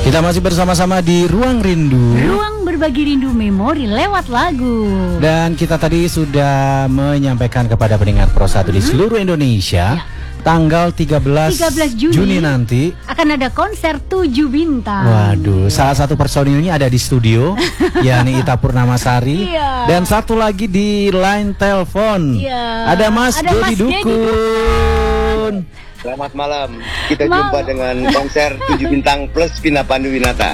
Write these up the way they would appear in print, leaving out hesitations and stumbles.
Kita masih bersama-sama di Ruang Rindu. Ruang berbagi rindu memori lewat lagu. Dan kita tadi sudah menyampaikan kepada pendengar Pro 1 di seluruh Indonesia, tanggal 13 Juni nanti akan ada konser 7 bintang. Waduh, salah satu personilnya ada di studio, yakni Ita Purnamasari. Dan satu lagi di line telepon. Ada Mas Dedi Dukun. Selamat malam. Kita jumpa dengan konser 7 bintang plus Vina Panduwinata.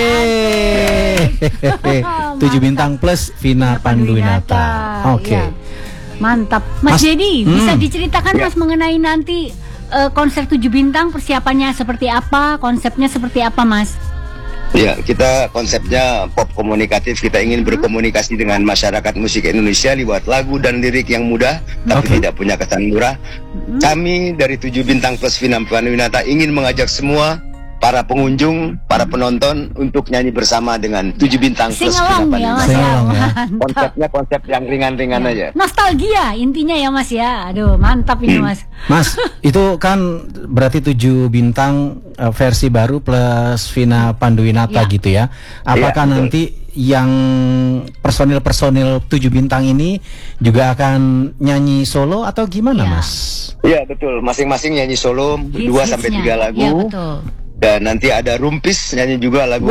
7 bintang plus Vina Panduwinata. Oke. Mantap. Mas Dedi, bisa diceritakan Mas mengenai nanti konser 7 bintang, persiapannya seperti apa, konsepnya seperti apa, Mas? Ya, kita konsepnya pop komunikatif. Kita ingin berkomunikasi dengan masyarakat musik Indonesia lewat lagu dan lirik yang mudah tapi tidak punya kesan murah. Kami dari 7 bintang plus Vina Panduwinata ingin mengajak semua para pengunjung, para penonton untuk nyanyi bersama dengan 7 bintang plus Vina Panduwinata. Konsepnya konsep yang ringan-ringan aja. Nostalgia intinya ya Mas ya. Aduh, mantap ini Mas. Mas, itu kan berarti 7 bintang versi baru plus Vina Panduwinata gitu ya. Apakah nanti yang personil-personil 7 bintang ini juga akan nyanyi solo atau gimana Mas? Iya betul, masing-masing nyanyi solo 2-3 lagu. Iya betul. Dan nanti ada Rumpis nyanyi juga lagu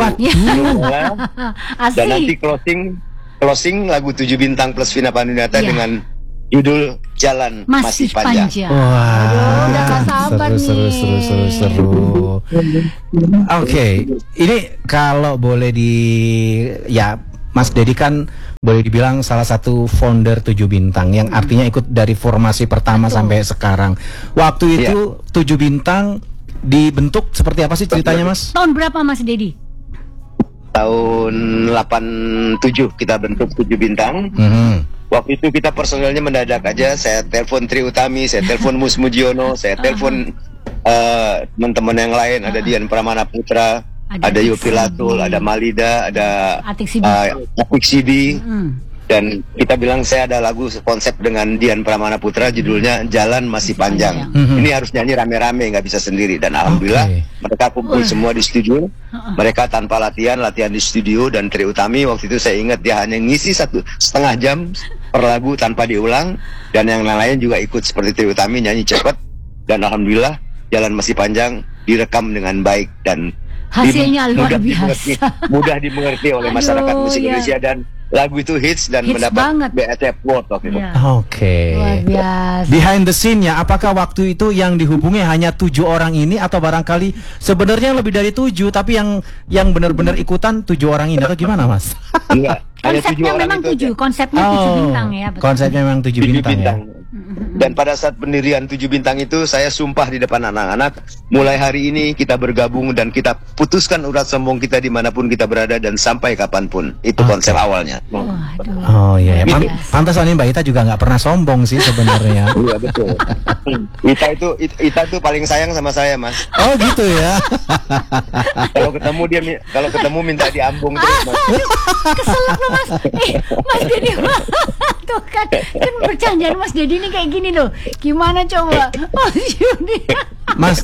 dan nanti closing lagu 7 bintang plus Vina Panduwinata dengan judul Jalan Masih Panjang. Wah, udah gak sabar seru. Oke, ini kalau boleh Mas Dedi kan boleh dibilang salah satu founder 7 bintang yang artinya ikut dari formasi pertama sampai sekarang. Waktu itu 7 bintang dibentuk seperti apa sih ceritanya Mas? Tahun berapa Mas Dedi? Tahun 87 kita bentuk 7 bintang. Waktu itu kita personelnya mendadak aja. Saya telepon Tri Utami, saya telepon Mus Mujiono, saya telepon teman-teman yang lain. Ada Dian Pramana Putra, ada Yopi Latul, ada Malida, ada Atik Sibi. Dan kita bilang saya ada lagu konsep dengan Dian Pramana Putra judulnya Jalan Masih Panjang. Ini harus nyanyi rame-rame, nggak bisa sendiri. Dan alhamdulillah mereka kumpul semua di studio. Mereka tanpa latihan di studio. Dan Tri Utami waktu itu saya ingat dia hanya ngisi 1,5 jam per lagu tanpa diulang. Dan yang lain juga ikut seperti Tri Utami nyanyi cepat. Dan alhamdulillah Jalan Masih Panjang direkam dengan baik dan hasilnya luar biasa. Mudah dimengerti oleh masyarakat musik Indonesia dan lagu itu hits dan mendapat BET Award waktu itu. Luar biasa. Behind the scene-nya, apakah waktu itu yang dihubungi hanya 7 orang ini atau barangkali sebenarnya lebih dari 7 tapi yang benar-benar ikutan 7 orang ini atau gimana Mas? Enggak. Konsepnya memang 7, konsepnya 7 bintang ya. Betul. Konsepnya memang 7 bintang ya. Dan pada saat pendirian 7 bintang itu saya sumpah di depan anak-anak, mulai hari ini kita bergabung dan kita putuskan urat sombong kita dimanapun kita berada dan sampai kapanpun. Itu konsep awalnya. Oh iya, pantas nih Mbak Ita juga nggak pernah sombong sih sebenarnya. Iya betul. Ita tuh paling sayang sama saya Mas. Oh gitu ya. Kalau ketemu minta diambung terus Mas. Keselak loh Mas. Mas Dedi tuh kan bercandaan Mas Dedi ini kayak gini loh. Gimana coba Mas Yudi? Mas,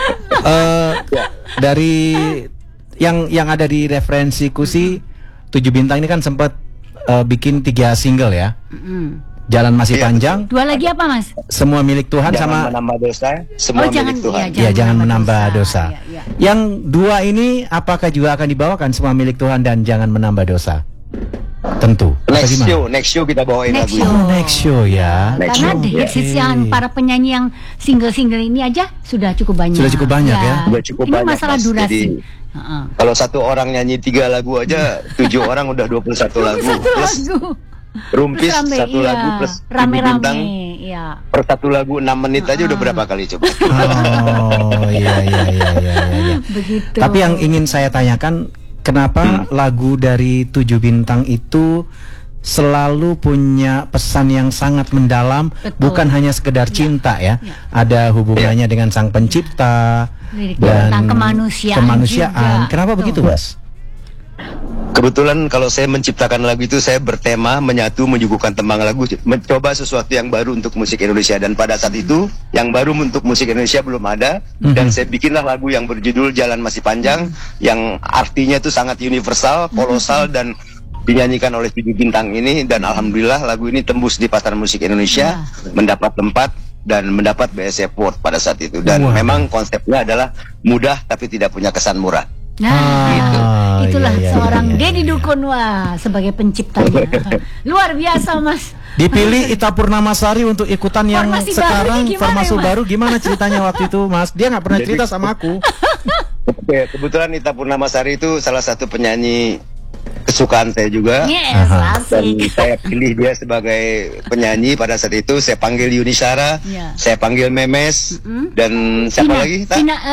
dari yang ada di referensiku sih 7 bintang ini kan sempat bikin 3 single ya. Jalan Masih Panjang. 2 lagi apa Mas? Semua Milik Tuhan sama Menambah Dosa. Semua Milik Tuhan. Jangan menambah dosa. Yang 2 ini apakah juga akan dibawakan Semua Milik Tuhan dan Jangan Menambah Dosa? Tentu. Next show kita bawain lagu itu. Next show ya. Karena hits yang para penyanyi yang single-single ini aja sudah cukup banyak. Sudah cukup banyak ya. Sudah cukup ini banyak. Masalah durasi. Kalau 1 orang nyanyi 3 lagu aja, 7 orang udah 21 lagu. Plus Rumpis 1 lagu plus bintang. Per 1 lagu 6 menit aja udah berapa kali coba? Oh iya. Begitu. Tapi yang ingin saya tanyakan, kenapa lagu dari 7 bintang itu selalu punya pesan yang sangat mendalam, bukan hanya sekedar cinta ya. Ada hubungannya dengan Sang Pencipta dan tentang kemanusiaan. Kenapa begitu Mas? kebetulan kalau saya menciptakan lagu itu saya bertema menyatu menyuguhkan tembang lagu, mencoba sesuatu yang baru untuk musik Indonesia, dan pada saat itu yang baru untuk musik Indonesia belum ada, dan saya bikinlah lagu yang berjudul Jalan Masih Panjang, yang artinya itu sangat universal, kolosal, dan dinyanyikan oleh 7 bintang ini, dan alhamdulillah lagu ini tembus di pasar musik Indonesia, mendapat tempat dan mendapat BSC Award pada saat itu, dan memang konsepnya adalah mudah tapi tidak punya kesan murah. Nah, Gitu. itulah iya, seorang iya, iya. Dedi Dukun, wah, sebagai penciptanya. Luar biasa, Mas. Dipilih Ita Purnamasari untuk ikutan yang Formasi sekarang baru ini gimana formasi ya, Mas? baru. Gimana ceritanya waktu itu, Mas? Dia nggak pernah cerita sama aku. Oke, kebetulan Ita Purnamasari itu salah satu penyanyi kesukaan saya juga. Yes, Dan asik. saya pilih dia sebagai penyanyi pada saat itu. Saya panggil Yuni Syara, Iya. saya panggil Memes, dan siapa lagi?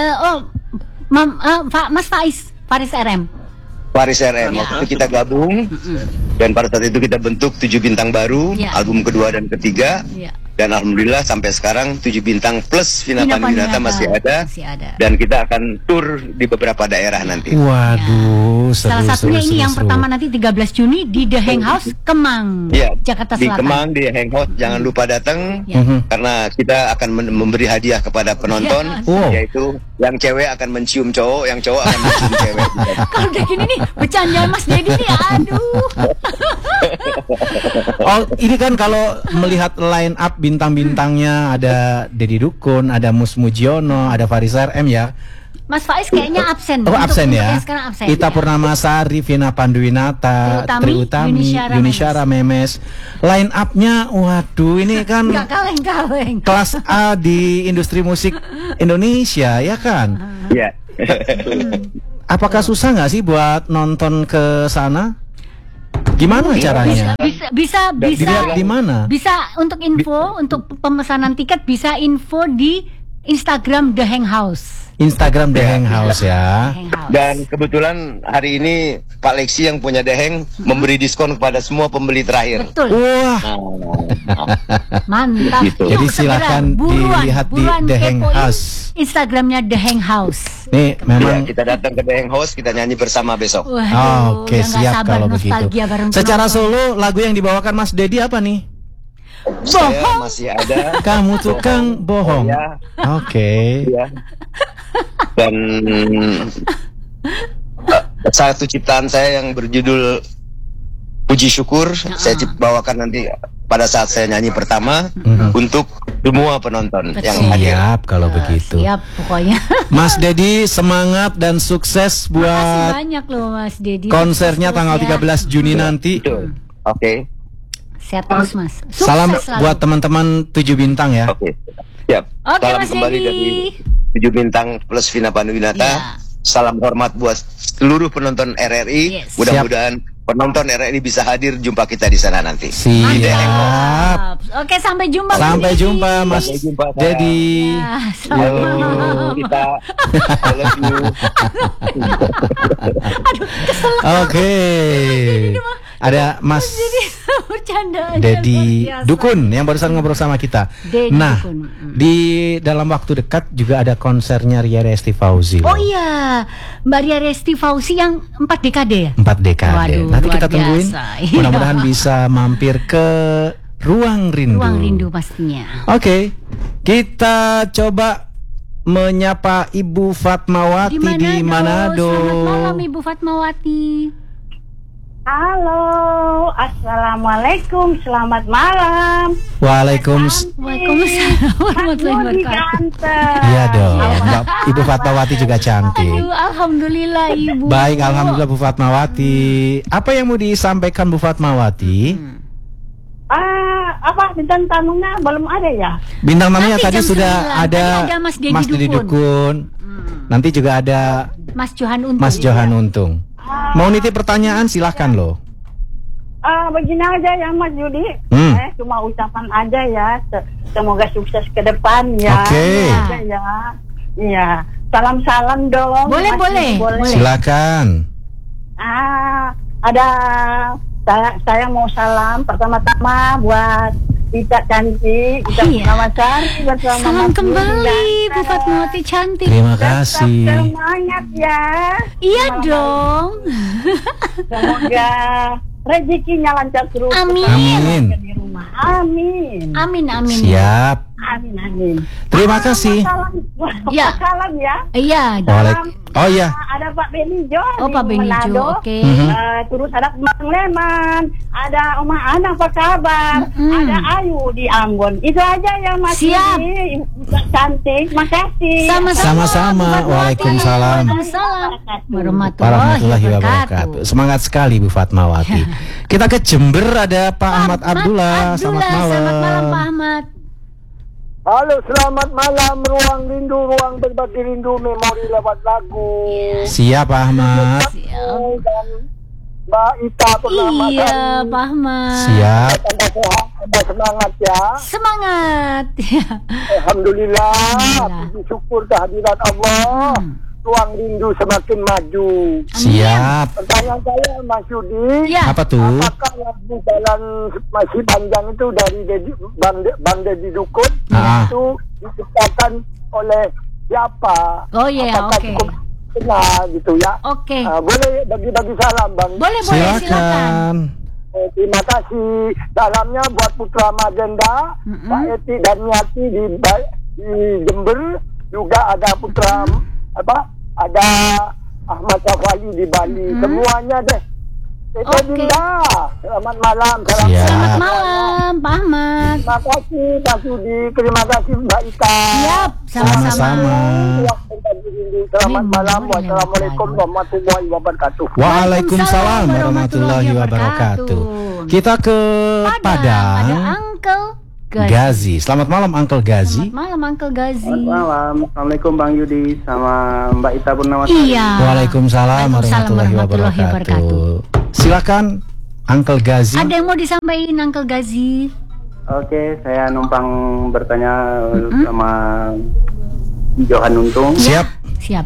Mas Faris RM. Faris RM. Waktu itu kita gabung, dan pada saat itu kita bentuk 7 bintang baru, Iya. album kedua dan ketiga. Iya. Dan alhamdulillah sampai sekarang 7 bintang plus Vina Panduwinata masih ada. Dan kita akan tur di beberapa daerah nanti. Waduh, seru, Salah satunya seru, ini seru, yang seru. pertama nanti 13 Juni di The Hang House Kemang, Iya, Jakarta di Selatan. Kemang, di Hangout, jangan lupa datang, Ya. karena kita akan memberi hadiah kepada penonton, Wow. yaitu yang cewek akan mencium cowok, yang cowok akan mencium cewek. Kalau udah gini nih, bercandaan Mas Dedi nih, aduh. Oh, ini kan kalau melihat line up bintang-bintangnya, ada Dedi Dukun, ada Mus Mujiono, ada Faris RM ya. Mas Faiz kayaknya absen. Oh, absen ya. yang sekarang absen. Ita ya. Purnamasari, Vina Panduwinata, Tri Utami, Yuni Syara, Memes. Line up-nya, waduh, ini kan Nggak kaleng-kaleng. kelas A di industri musik Indonesia, ya kan? Iya. Apakah susah nggak sih buat nonton ke sana? Gimana caranya? Bisa Dilihat di mana? Bisa untuk info, untuk pemesanan tiket bisa info di Instagram The Hang House. Instagram The Hang House ya. Hang House. Dan kebetulan hari ini Pak Lexi yang punya Deheng memberi diskon kepada semua pembeli terakhir. Betul. Wah, Mantap. Gitu. jadi Yuk, silakan segera, dilihat di buruan The Hang kepoin House. Instagramnya The Hang House. Nih Ya, memang. kita datang ke Deheng House, kita nyanyi bersama besok. Waduh, Oke, udah nggak siap sabar kalau begitu. nostalgia bareng Secara penonton. solo lagu yang dibawakan Mas Dedi apa nih? Saya masih ada. Kamu tukang bohong. Ya, Oke. ya. Dan satu ciptaan saya yang berjudul Puji Syukur, saya bawakan nanti pada saat saya nyanyi pertama untuk semua penonton yang hadir. Siap kalau begitu. Siap pokoknya. Mas Dedi semangat dan sukses Makasih buat banyak loh Mas Dedi. konsernya Sukses tanggal ya. 13 Juni nanti. Betul. Oke. Sehat terus Mas. Sukses Salam selalu. buat teman-teman 7 bintang ya. Oke. Siap. Oke, Salam Mas kembali Dedi. dari 7 bintang plus Vina Panduwinata. Iya. Salam hormat buat seluruh penonton RRI. Yes. Mudah-mudahan penonton RRI bisa hadir, jumpa kita di sana nanti. Siap. Mantap. Oke, sampai jumpa. Mas Sampai Dedi. jumpa Mas Sampai jumpa, sayang. Dedi. Ya, selamat Halo, malam. kita. I love you. Oke. Ada Mas Bercanda. Dedi Dukun yang barusan ngobrol sama kita. Dedi Nah, Dukun. di dalam waktu dekat juga ada konsernya Ria Resti Fauzi. Oh iya, Mbak Ria Resti Fauzi yang 4 dekade ya? 4 dekade. Waduh, Nanti luar kita tungguin. biasa. Iya. Mudah-mudahan bisa mampir ke Ruang Rindu. Ruang Rindu pastinya. Oke, kita coba menyapa Ibu Fatmawati di Manado. Selamat malam Ibu Fatmawati. Halo, assalamualaikum, selamat malam. Waalaikumsalam. Waalaikumsalam warahmatullahi wabarakatuh. Iya dong, Mbak Ibu Fatmawati juga cantik. Aduh, alhamdulillah Ibu. Baik, alhamdulillah Bu Fatmawati. Apa yang mau disampaikan Bu Fatmawati? Apa bintang tamunya belum ada ya? Bintang tamunya Nanti tadi jam sudah 9. ada Tadi ada Mas Dedi Dukun. Nanti juga ada Mas Johan Untung. Mas Johan Untung. Mau nitip pertanyaan silahkan loh. Begini aja ya Mas Yudi. Cuma ucapan aja ya. Semoga sukses ke depan ya. Oke. Aja ya. Iya. Salam-salam dong. Boleh, Mas boleh. Yudi, boleh. Silakan. Ada saya mau salam pertama-tama buat Ita cantik, Ita Purnamasari bersama Salam Mas kembali Yudi. Bu Fatmawati cantik. Terima Tetap kasih. semangat ya. Iya dong. Semoga rezekinya lancar terus. Amin. Amin. Di rumah. Amin. Amin amin. Siap. Amin amin. Terima kasih. Salam, Ya. salam ya. Iya. Oh iya. Ada Pak Benijo Oh di Pak Benijo, Manado. oke. Terus ada Bang Leman, ada Oma Ana apa kabar? Ada Ayu di Ambon. Itu aja ya Mas. Siap. Yudi. Cantik, makasih. Sama-sama. Waalaikumsalam. Waalaikumsalam warahmatullahi Warahmatullahi wabarakatuh. wabarakatuh. Semangat sekali Bu Fatmawati. Kita ke Jember, ada Pak Ahmad Abdullah. Selamat malam. Selamat malam Pak Ahmad. Halo, selamat malam. Ruang rindu, ruang berbagi rindu, memori lewat lagu. Siap Pak Ahmad. Dan Mbak Ita Purnamasari. Iya Pak Ahmad. Siap. Tambah sehat, tambah semangat ya. Semangat. Alhamdulillah. Alhamdulillah. Puji syukur kehadiran Allah. Ruang rindu semakin maju. Siap. Pertanyaan saya Mas Yudi. Ya. Apa tuh? Apakah lagu jalan masih panjang itu dari Bang Deddy Dukun Ah. itu diciptakan oleh siapa? Oh iya, Apakah oke. cukup kenal gitu ya? Oke. Boleh bagi-bagi salam Bang. Boleh silakan. Silakan. Terima kasih. Salamnya buat Putra Magenda, Pak Eti dan Nyati di Jember, juga ada Putra ada Ahmad Safali di Bali. Semuanya deh. Oke. Dinda. Selamat malam. Salam Siap. Selamat malam Pak Ahmad. Terima kasih Pak Sudi. Terima kasih Mbak Ika. Siap, sama-sama. Sama-sama. Selamat malam. Wassalamualaikum warahmatullahi wabarakatuh. Waalaikumsalam warahmatullahi wabarakatuh. Kita ke Ada Padang. Uncle Gazi. Gazi. Selamat malam Uncle Gazi. Selamat malam Uncle Gazi. Selamat malam. Assalamualaikum Bang Yudi sama Mbak Ita Purnamasari. Iya. Waalaikumsalam warahmatullahi wabarakatuh. Silakan Uncle Gazi. Ada yang mau disampaikan Uncle Gazi? Oke, saya numpang bertanya sama Johan Untung. Siap. Siap.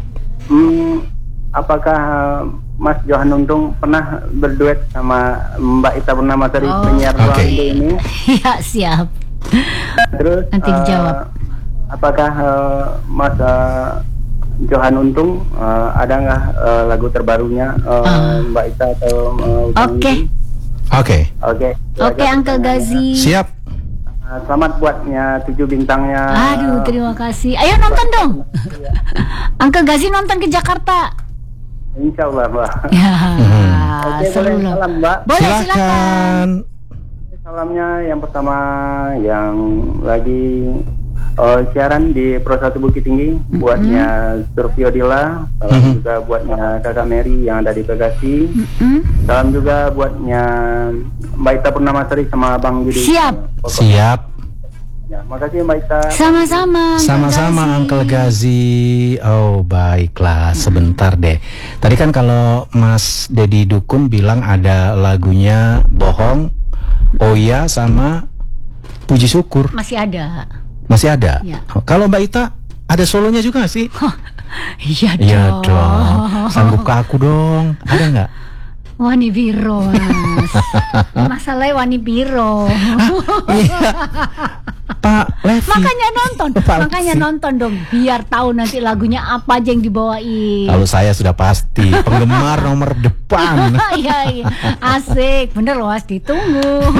Apakah Mas Johan Untung pernah berduet sama Mbak Ita Purnamasari penyiar Ruang Rindu ini? Iya, siap. Terus Nanti dijawab. apakah Mas Johan Untung ada nggak lagu terbarunya Mbak Ita atau Bang Oke. Yudi? Oke. Oke. Oke, Uncle Gazi. Siap. Selamat buatnya 7 bintangnya. Aduh, terima kasih. Ayo nonton dong. Uncle Gazi nonton ke Jakarta. Insya Allah, Mbak. Ya, Oke, seru boleh loh. salam, Mbak. Boleh, silakan. Silakan. Salamnya yang pertama yang lagi siaran di Pro 1 Bukit Tinggi, buatnya Survio Dila, salam juga buatnya Kakak Mary yang ada di Bekasi, salam juga buatnya Mbak Ita Purnamasari sama Bang Yudi. Siap. Siap. Ya, makasih Mbak Ita. Sama-sama. Sama-sama Uncle Gazi. Oh baiklah, sebentar deh. Tadi kan kalau Mas Deddy Dukun bilang ada lagunya Bohong, Oh iya sama Puji Syukur. Masih ada. Masih ada. Ya. Kalau Mbak Ita ada solonya juga sih? Iya dong. Iya dong. Sanggup ke aku dong. Ada nggak? Wani Biro, Mas. Masalahnya Wani Biro. Iya. Pak Levi. Makanya nonton. Pak Makanya Levi. nonton dong. Biar tahu nanti lagunya apa aja yang dibawain. Kalau saya sudah pasti penggemar nomor depan. Iya, iya. Asik. Bener loh, Mas. Ditunggu.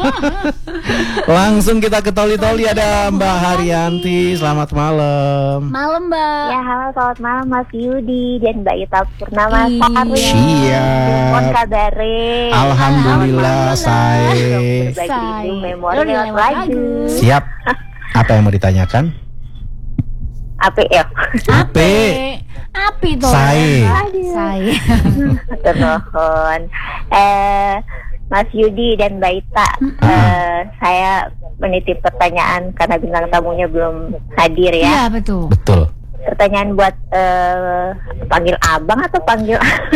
Langsung kita ke Toli-Toli, ada Mbak Haryanti. Selamat malam. Malam, Mbak. Ya, halo, selamat malam Mas Yudi dan Mbak Ita Purnamasari. Siap. Mohon kabare. Alhamdulillah saya. Berbagi Say. rindu memori Lo lewat lewat lagu. Siap. Apa yang mau ditanyakan? Apa ya? Ape. Api tuh. Saya. Saya. Termohon. Mas Yudi dan Mbak Ita, saya menitip pertanyaan karena bintang tamunya belum hadir ya. Iya, betul. Betul. Pertanyaan buat panggil abang atau panggil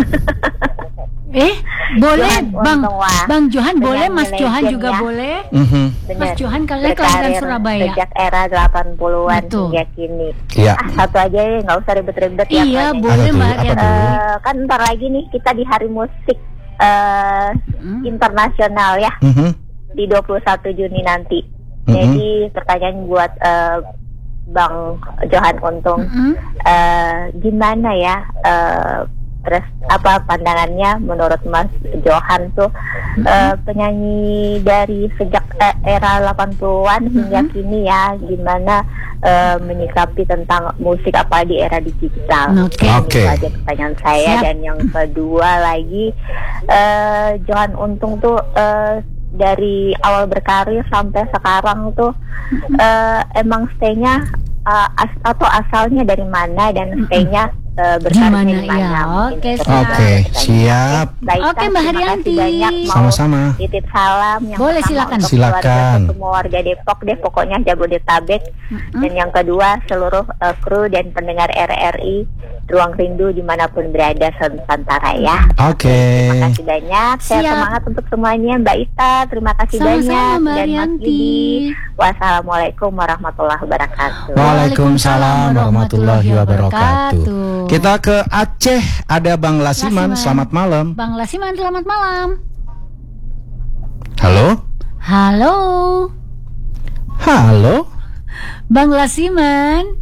Boleh Johan Bang. Untung, wah. Bang Johan boleh, Penyanyi Mas Johan legend juga ya. boleh. Bener. Mas Johan kalian kelahiran Berkarir Surabaya. sejak era 80-an Betul. hingga kini. Iya. Satu aja ya, nggak usah ribet-ribet ya. Iya, Pak. boleh Apa Mbak tuh? Apa Haryanti. tuh? Kan ntar lagi nih kita di Hari Musik internasional ya, di 21 Juni nanti. Jadi pertanyaan buat Bang Johan Untung, gimana ya pandangannya menurut Mas Johan tuh penyanyi dari sejak era 80-an hingga kini ya, gimana menyikapi tentang musik apa di era digital. Itu aja pertanyaan saya. Dan yang kedua lagi, Johan Untung tuh dari awal berkarir sampai sekarang tuh emang stay-nya atau asalnya dari mana dan stay-nya berkarirnya di mana? Siap. Oke, Mbak Haryanti. Sama-sama. Titip salam yang boleh, pertama silakan. untuk keluarga semua warga Depok deh, pokoknya Jabodetabek. Dan yang kedua seluruh kru dan pendengar RRI Ruang Rindu dimanapun berada Nusantara ya. Terima kasih banyak. Saya semangat untuk semuanya. Mbak Ita, terima kasih banyak. Dan Mas Yudi. Wassalamualaikum warahmatullahi wabarakatuh. Waalaikumsalam warahmatullahi wabarakatuh. Kita ke Aceh, ada Bang Lasiman. Selamat malam. Bang Lasiman, selamat malam. Halo. Bang Lasiman.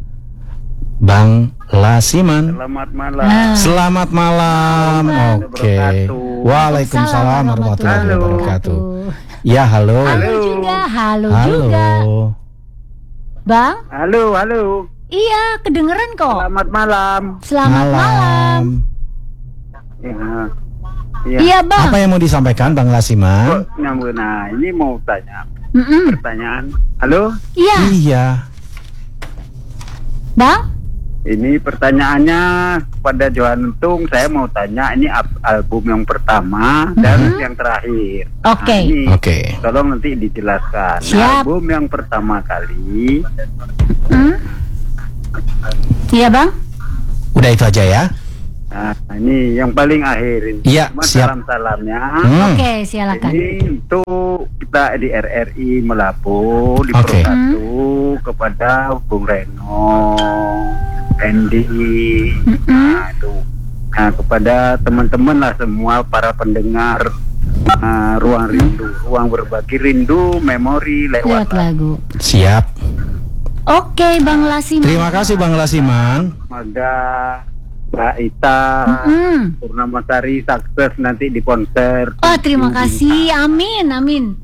Selamat malam. Selamat malam. Waalaikumsalam warahmatullahi wabarakatuh. Ya, halo. Halo juga. Bang? Halo. Iya, kedengeran kok. Selamat malam. Iya, Bang. Apa yang mau disampaikan, Bang Lasiman? Nah, ini mau tanya pertanyaan. Halo? Iya. Bang? Ini pertanyaannya kepada Johan Untung. Saya mau tanya, ini album yang pertama dan yang terakhir. Tolong nanti dijelaskan. Album yang pertama kali. Iya, Bang. Udah itu aja ya. Nah, ini yang paling akhir ini. Iya, siap. Salam-salamnya. Silakan. Ini untuk kita di RRI Melapu di Persatu kepada Bung Reno, Andy, kepada teman-teman lah semua para pendengar Ruang Rindu, Ruang Berbagi Rindu, Memori lewat lagu. Siap. Oke, Bang Lasiman. Terima kasih, Bang Lasiman. Semoga Mbak Ita Purnamasari sukses nanti di konser. Terima kasih. Amin.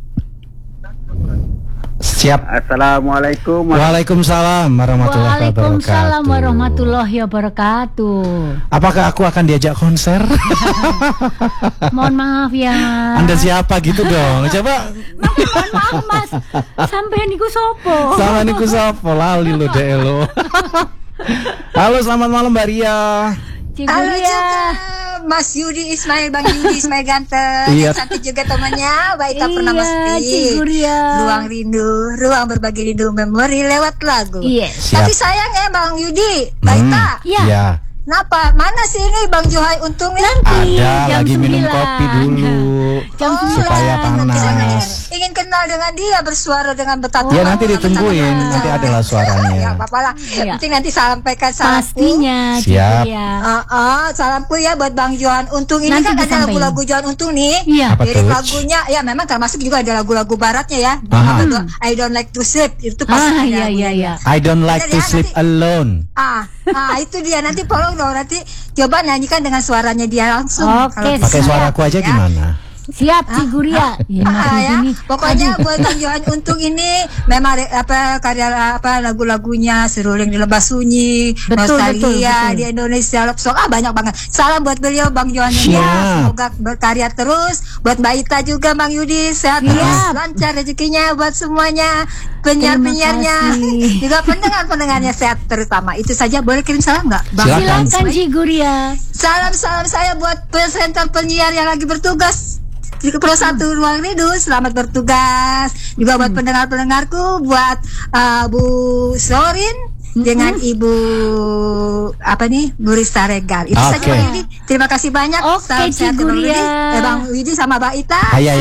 Siap. Assalamualaikum. Waalaikumsalam warahmatullahi wabarakatuh. Apakah aku akan diajak konser? Mohon maaf ya. Anda siapa gitu dong? Coba. Mohon maaf, Mas. Sampai niku sopo. Lali lo deh lo. Halo, selamat malam Mbak Ria. Halo juga Mas Yudi Ismail, Bang Yudi Ismail ganteng. Cantik juga temannya Mbak Ita Purnamasti. Ruang Rindu, Ruang Berbagi Rindu, Memori lewat lagu. Tapi sayang Bang Yudi, Mbak Ita. Iya. Kenapa? Mana sih ini Bang Johan Untung nanti? Ada lagi 9. Minum kopi dulu supaya panas. Ingin kenal dengan dia, bersuara dengan betapa. Ya nanti ditungguin, nanti adalah suaranya. Ya apa-apalah. Penting nanti sampaikan salamku. Pastinya. Siap. Salamku ya buat Bang Johan Untung. Ini nanti kan ada lagu-lagu Johan Untung nih. Dari lagunya, ya memang termasuk juga ada lagu-lagu baratnya ya. I Don't Like to Sleep itu pasti. Iya. I Don't Like to Sleep Alone. Itu dia, nanti nanti coba nyanyikan dengan suaranya dia langsung. Pakai suaraku aja gimana? Siap, Ciguria. Pokoknya buat Bang Johan Untung ini memang karya lagu-lagunya Seruling di Lembah Sunyi, Nostalgia di Indonesia, Love Song, banyak banget. Salam buat beliau Bang Johan semoga berkarya terus. Buat Mbak Ita juga Bang Yudi, sehat terus, lancar rezekinya buat semuanya, penyiar-penyiarnya, juga pendengar-pendengarnya sehat terutama. Itu saja, boleh kirim salam nggak? Silakan Ciguria. Salam saya buat presenter penyiar yang lagi bertugas di Persatu Ruang Rindu, selamat bertugas. Juga buat pendengar-pendengarku, buat Bu Sorin dengan Ibu Bu Rista Regal. Itu saja Bang Yudi. Terima kasih banyak. Salam sehat Bang Yudi sama Mbak Ita. Ya.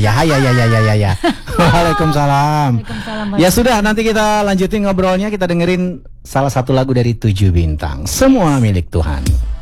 Waalaikumsalam. Ya sudah, nanti kita lanjutin ngobrolnya. Kita dengerin salah satu lagu dari 7 Bintang, Semua Milik Tuhan.